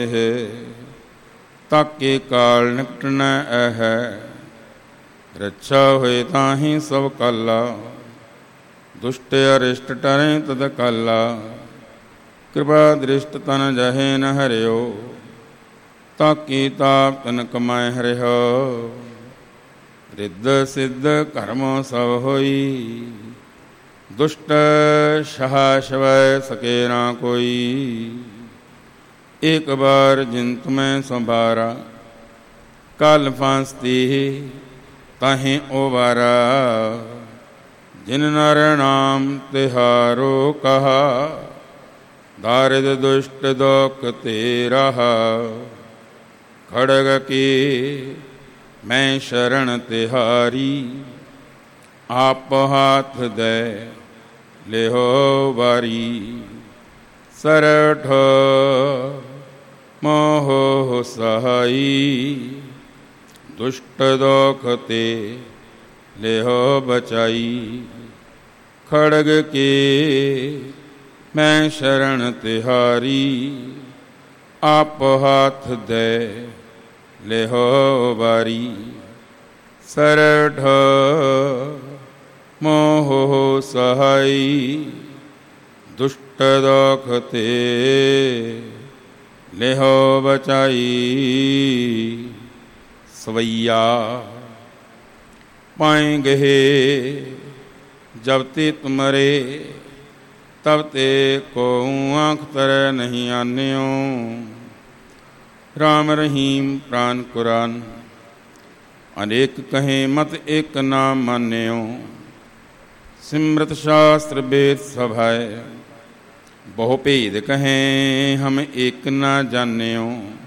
ਤਾਕੇ ਕਾਲ ਨਿਕਟ ਨ ਐਹੈ। ਰੱਛਾ ਹੋਏ ਤਾਹੀਂ ਸਭ ਕਾਲਾ, ਦੁਸ਼ਟ ਅਰਿਸ਼ਟ ਟਰੈ ਤਦ ਕਾਲਾ। ਕਿਰਪਾ ਦ੍ਰਿਸ਼ਟ ਤਨ ਜਹੇ ਨ ਹਰਿਓ, ਤਾਕੀ ਤਾਪ ਤਨ ਕਮਾਏ ਹਰਿਓ। ਰਿੱਧ ਸਿੱਧ ਕਰਮ ਸਭ ਹੋਈ, ਦੁਸ਼ਟ ਸ਼ਹ ਸ਼ਵੈ ਸਕੇ ਨਾ ਕੋਈ। ਏਕ ਬਾਰ ਜਿਨ ਤੁਮੈ ਸੰਭਾਰਾ, ਕਲ ਫਾਂਸਤੀ ਤਾਹੀਂ ਉਬਾਰਾ। ਜਿਨ ਨਰ ਨਾਮ ਤਿਹਾਰੋ ਕਹਾ, ਦਾਰਿਦ ਦੁਸ਼ਟ ਦੋਖ ਤੇ ਰਹਾ। ਖੜਗ ਕੀ ਮੈਂ ਸ਼ਰਨ ਤਿਹਾਰੀ, ਆਪ ਹਾਥ ਦੇ ਲਿਹੋ ਵਾਰੀ। ਸਰਠ ਮੋਹ ਸਹਾਈ, ਦੁਸ਼ਟ ਦੋਖ ਤੇ ਲਿਹੋ ਬਚਾਈ। ਖੜਗ ਕੇ ਮੈਂ ਸ਼ਰਨ ਤਿਹਾਰੀ, ਆਪ ਹਾਥ ਦੇ ਲਿਹੋ ਵਾਰੀ। ਸਰਠ ਮੋਹ ਸਹਾਈ, ਦੁਸ਼ਟ ਦੋਖ ਤੇ ਲਿਹੋ ਬਚਾਈ। ਸਵਈਆ ਪਾਏ ਗਏ ਜਬ ਤੇ ਤੁਮਰੇ, ਤਬ ਤੇ ਕੋ ਆਂਖ ਤਰੈ ਨਹੀਂ ਆਨਿਓ। ਰਾਮ ਰਹੀਮ ਪ੍ਰਾਨ ਕੁਰਾਨ, ਅਨੇਕ ਕਹੇ ਮਤ ਇੱਕ ਨਾ ਮਾਨਿਓ। ਸਿਮਰਤ ਸ਼ਾਸਤਰ ਵੇਦ ਸਭ ਹੈ, ਬਹੁ ਭੇਦ ਕਹੇ ਹਮ ਇੱਕ ਨਾ ਜਾਨਿਓ।